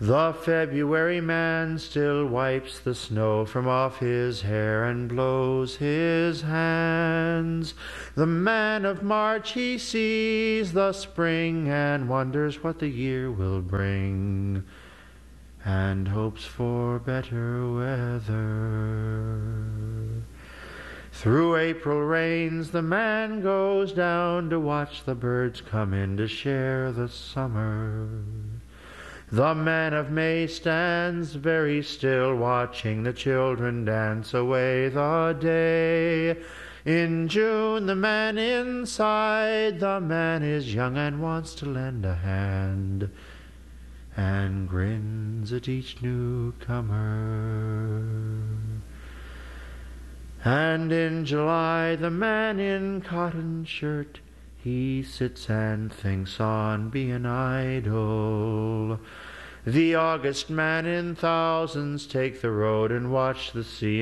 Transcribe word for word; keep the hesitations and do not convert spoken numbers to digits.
The February man still wipes the snow from off his hair and blows his hands. The man of March, he sees the spring and wonders what the year will bring, and hopes for better weather. Through April rains the man goes down to watch the birds come in to share the summer. The man of May stands very still, watching the children dance away the day. In June, the man inside, the man is young and wants to lend a hand, and grins at each newcomer. And in July, the man in cotton shirt, he sits and thinks on being idle. The August man in thousands take the road and watch the sea